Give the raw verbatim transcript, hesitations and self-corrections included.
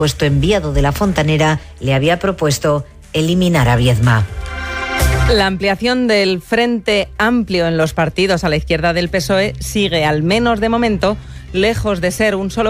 puesto enviado de la Fontanera le había propuesto eliminar a Viedma. La ampliación del Frente Amplio en los partidos a la izquierda del P S O E sigue, al menos de momento, lejos de ser un solo